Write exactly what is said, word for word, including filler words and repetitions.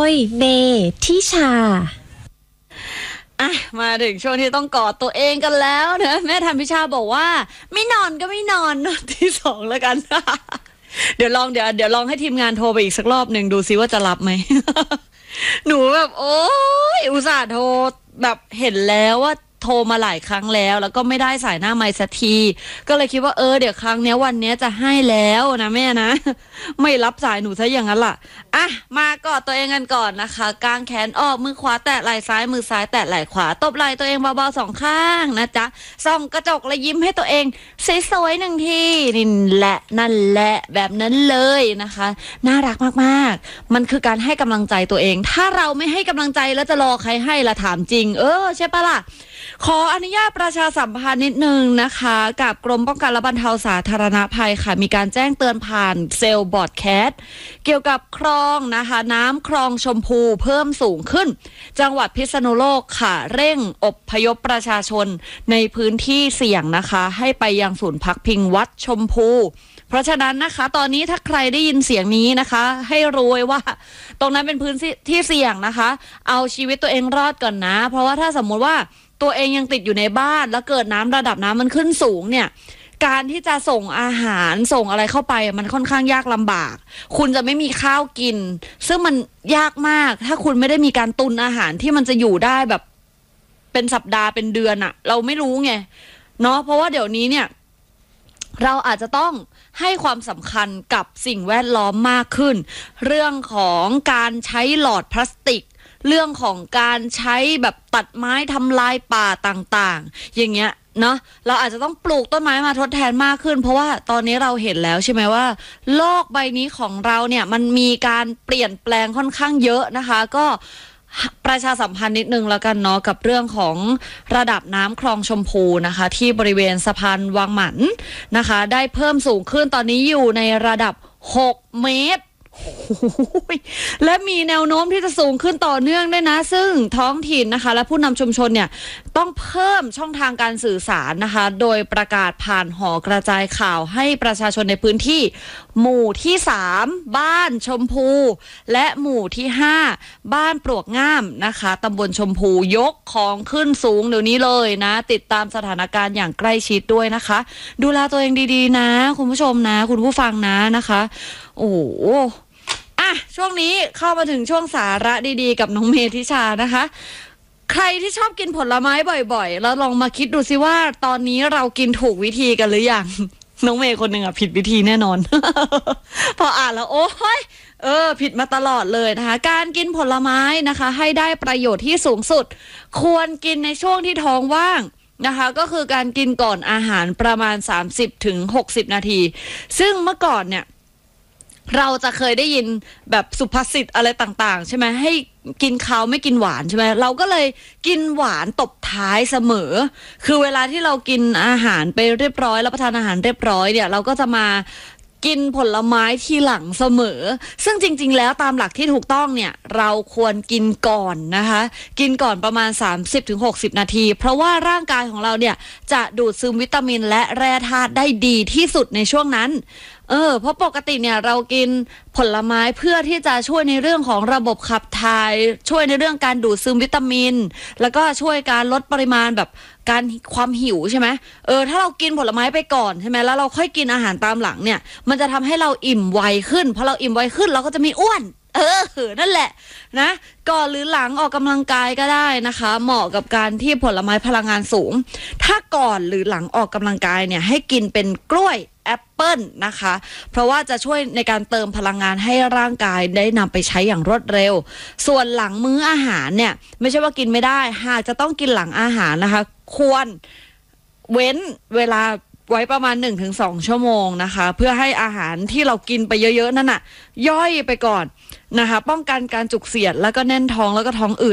ยเมทิชาอ่ะมาถึงช่วงที่ต้องกอดตัวเองกันแล้วนะแม่ทันพิชาบอกว่าไม่นอนก็ไม่นอนนอนที่สองแล้วกัน เดี๋ยวลองเดี๋ยวเดี๋ยวลองให้ทีมงานโทรไปอีกสักรอบหนึ่งดูซิว่าจะรับไหม หนูแบบโอ๊ยอุตส่าห์โทรแบบเห็นแล้วว่าโทรมาหลายครั้งแล้วแล้วก็ไม่ได้สายหน้าไมค์สักทีก็เลยคิดว่าเออเดี๋ยวครั้งเนี้ยวันเนี้ยจะให้แล้วนะแม่นะ ไม่รับสายหนูซะอย่างนั้นล่ะอ่ะมากอดตัวเองกันก่อนนะคะกางแขนออกมือขวาแตะไหล่ซ้ายมือซ้ายแตะไหล่ขวาตบไหล่ตัวเองเบาๆสองข้างนะจ๊ะส่องกระจกแล้วยิ้มให้ตัวเองสวยๆหนึ่งทีนี่แหละนั่นแหละแบบนั้นเลยนะคะน่ารักมากๆมันคือการให้กำลังใจตัวเองถ้าเราไม่ให้กำลังใจแล้วจะรอใครให้ละถามจริงเออใช่ปะล่ะขออนุญาตประชาสัมพันธ์นิดนึงนะคะกับกรมป้องกันและบรรเทาสาธารณภัยค่ะมีการแจ้งเตือนผ่านเซลล์บอร์ดแคสต์เกี่ยวกับคลองนะคะน้ำคลองชมพูเพิ่มสูงขึ้นจังหวัดพิษณุโลกค่ะเร่งอพยพประชาชนในพื้นที่เสี่ยงนะคะให้ไปยังศูนย์พักพิงวัดชมพูเพราะฉะนั้นนะคะตอนนี้ถ้าใครได้ยินเสียงนี้นะคะให้รู้ไว้ว่าตรงนั้นเป็นพื้นที่เสี่ยงนะคะเอาชีวิตตัวเองรอดก่อนนะเพราะว่าถ้าสมมุติว่าตัวเองยังติดอยู่ในบ้านแล้วเกิดน้ำระดับน้ำมันขึ้นสูงเนี่ยการที่จะส่งอาหารส่งอะไรเข้าไปมันค่อนข้างยากลำบากคุณจะไม่มีข้าวกินซึ่งมันยากมากถ้าคุณไม่ได้มีการตุนอาหารที่มันจะอยู่ได้แบบเป็นสัปดาห์เป็นเดือนอะเราไม่รู้ไงเนาะเพราะว่าเดี๋ยวนี้เนี่ยเราอาจจะต้องให้ความสำคัญกับสิ่งแวดล้อมมากขึ้นเรื่องของการใช้หลอดพลาสติกเรื่องของการใช้แบบตัดไม้ทำลายป่าต่างๆอย่างเงี้ยเนาะเราอาจจะต้องปลูกต้นไม้มาทดแทนมากขึ้นเพราะว่าตอนนี้เราเห็นแล้วใช่ไหมว่าโลกใบนี้ของเราเนี่ยมันมีการเปลี่ยนแปลงค่อนข้างเยอะนะคะก็ประชาสัมพันธ์นิดนึงแล้วกันเนาะกับเรื่องของระดับน้ำคลองชมพูนะคะที่บริเวณสะพานวังหมันนะคะได้เพิ่มสูงขึ้นตอนนี้อยู่ในระดับหกเมตรและมีแนวโน้มที่จะสูงขึ้นต่อเนื่องด้วยนะซึ่งท้องถิ่นนะคะและผู้นำชุมชนเนี่ยต้องเพิ่มช่องทางการสื่อสารนะคะโดยประกาศผ่านหอกระจายข่าวให้ประชาชนในพื้นที่หมู่ที่สามบ้านชมพูและหมู่ที่ห้าบ้านปลวกง่ามนะคะตำบลชมพูยกของขึ้นสูงเดี๋ยวนี้เลยนะติดตามสถานการณ์อย่างใกล้ชิดด้วยนะคะดูแลตัวเองดีๆนะคุณผู้ชมนะคุณผู้ฟังนะนะคะโอ้โหอ่ะช่วงนี้เข้ามาถึงช่วงสาระดีๆกับน้องเมธิชานะคะใครที่ชอบกินผลไม้บ่อยๆแล้วลองมาคิดดูสิว่าตอนนี้เรากินถูกวิธีกันหรือยัง น้องเมย์คนหนึ่งอ่ะผิดวิธีแน่นอน พออ่านแล้วโอ้ยเออผิดมาตลอดเลยนะคะการกินผลไม้นะคะให้ได้ประโยชน์ที่สูงสุดควรกินในช่วงที่ท้องว่างนะคะก็คือการกินก่อนอาหารประมาณ สามสิบถึงหกสิบ นาทีซึ่งเมื่อก่อนเนี่ยเราจะเคยได้ยินแบบสุภาษิตอะไรต่างๆใช่ไหมให้กินข้าวไม่กินหวานใช่ไหมเราก็เลยกินหวานตบท้ายเสมอคือเวลาที่เรากินอาหารไปเรียบร้อยแล้วประทานอาหารเรียบร้อยเนี่ยเราก็จะมากินผลไม้ทีหลังเสมอซึ่งจริงๆแล้วตามหลักที่ถูกต้องเนี่ยเราควรกินก่อนนะคะกินก่อนประมาณ สามสิบถึงหกสิบ นาทีเพราะว่าร่างกายของเราเนี่ยจะดูดซึมวิตามินและแร่ธาตุได้ดีที่สุดในช่วงนั้นเออเพราะปกติเนี่ยเรากินผลไม้เพื่อที่จะช่วยในเรื่องของระบบขับถ่ายช่วยในเรื่องการดูดซึมวิตามินแล้วก็ช่วยการลดปริมาณแบบการความหิวใช่ไหมเออถ้าเรากินผลไม้ไปก่อนใช่ไหมแล้วเราค่อยกินอาหารตามหลังเนี่ยมันจะทำให้เราอิ่มไวขึ้นพอเราอิ่มไวขึ้นเราก็จะไม่อ้วนเออนั่นแหละนะก่อนหรือหลังออกกำลังกายก็ได้นะคะเหมาะกับการที่ผลไม้พลังงานสูงถ้าก่อนหรือหลังออกกำลังกายเนี่ยให้กินเป็นกล้วยแอปเปิ้ลนะคะเพราะว่าจะช่วยในการเติมพลังงานให้ร่างกายได้นำไปใช้อย่างรวดเร็วส่วนหลังมื้ออาหารเนี่ยไม่ใช่ว่ากินไม่ได้หากจะต้องกินหลังอาหารนะคะควรเว้นเวลาไว้ประมาณ หนึ่งถึงสอง ชั่วโมงนะคะเพื่อให้อาหารที่เรากินไปเยอะๆนั่นน่ะย่อยไปก่อนนะคะป้องกันการจุกเสียดแล้วก็แน่นท้องแล้วก็ท้องอืด